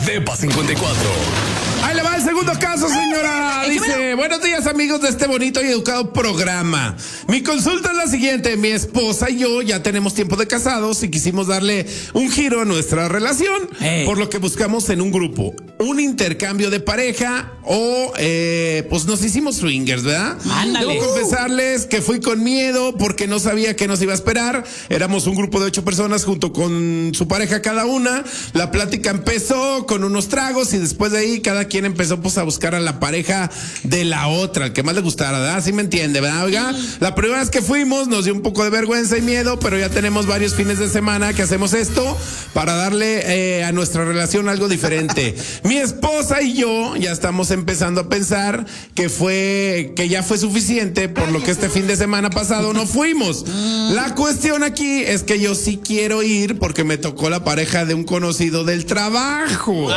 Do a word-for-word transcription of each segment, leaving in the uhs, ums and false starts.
Depa cincuenta y cuatro. Ahí le va el segundo caso, señora. Dice, buenos días, amigos de este bonito y educado programa. Mi consulta es la siguiente. Mi esposa y yo ya tenemos tiempo de casados y quisimos darle un giro a nuestra relación, hey. por lo que buscamos en un grupo un intercambio de pareja o eh, pues nos hicimos swingers, ¿verdad? Ándale. Debo confesarles que fui con miedo porque no sabía qué nos iba a esperar. Éramos un grupo de ocho personas junto con su pareja cada una. La plática empezó con unos tragos y después de ahí cada quien empezó pues a buscar a la pareja de la otra, el que más le gustara, ¿verdad? ¿Sí me entiende, verdad? Oiga, la primera vez que fuimos nos dio un poco de vergüenza y miedo, pero ya tenemos varios fines de semana que hacemos esto para darle eh, a nuestra relación algo diferente. Mi esposa y yo ya estamos empezando a pensar que fue, que ya fue suficiente, por lo que este fin de semana pasado no fuimos. La cuestión aquí es que yo sí quiero ir porque me tocó la pareja de un conocido del trabajo.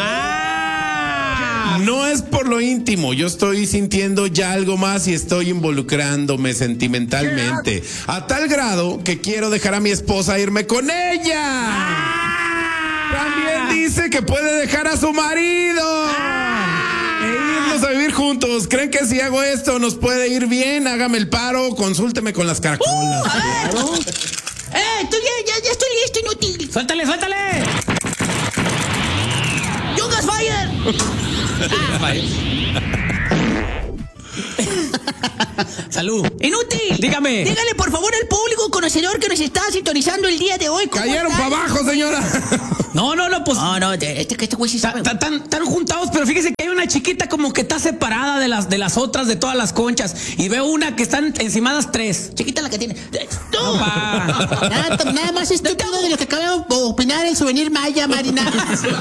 No es por lo íntimo, yo estoy sintiendo ya algo más y estoy involucrándome sentimentalmente. A tal grado que quiero dejar a mi esposa irme con ella. También dice que puede dejar a su marido e irnos a vivir juntos. ¿Creen que si hago esto nos puede ir bien? Hágame el paro, consúlteme con las caracolas. Uh, claro. ¡Eh, estoy, ya, ya estoy listo, inútil! ¡Suéltale, suéltale! ¡Yogas Fire! Ah. Salud. Inútil. Dígame. Dígale por favor al público conocedor que nos está sintonizando el día de hoy. Cayeron para abajo, señora. No, no, no, pues. No, no, este que este güey sí sabe. Están juntados, pero fíjese que hay una chiquita como que está separada de las de las otras, de todas las conchas. Y veo una que están encimadas tres. Chiquita la que tiene. ¡Tú! Nada, nada más estúpido de lo que acaba de opinar el souvenir Maya, Marina.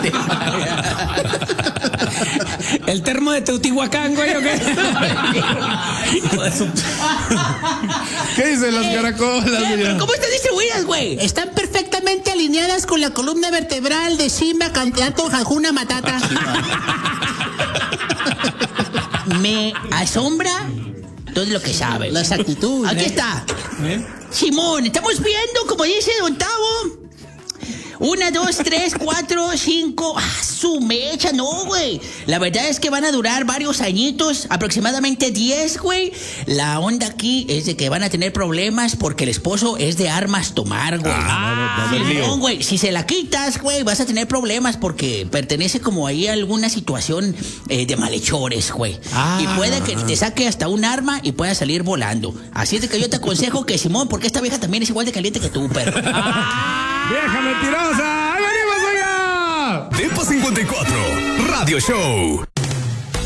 El termo de Teotihuacán, güey, ¿o qué? ¿Qué dicen las caracolas, señora? ¿Cómo están distribuidas, güey? Están perfectamente alineadas con la columna vertebral de Simba, candidato Hakuna Matata. Me asombra todo lo que sabe. Las actitudes. Aquí ¿eh? está. ¿Eh? Simón, estamos viendo, como dice Don Tavo. Una, dos, tres, cuatro, cinco. ¡Ah, su mecha! No, güey. La verdad es que van a durar varios añitos, aproximadamente diez, güey. La onda aquí es de que van a tener problemas porque el esposo es de armas tomar, güey. Ah, no, no, no, no, güey. Si se la quitas, güey, vas a tener problemas porque pertenece como ahí a alguna situación eh, de malhechores, güey. Ah, y puede que te saque hasta un arma y pueda salir volando. Así es de que yo te aconsejo que, Simón, porque esta vieja también es igual de caliente que tú, perro. Ah, ¡vieja mentirosa! ¡Ahí venimos, oiga! Depa cincuenta y cuatro Radio Show.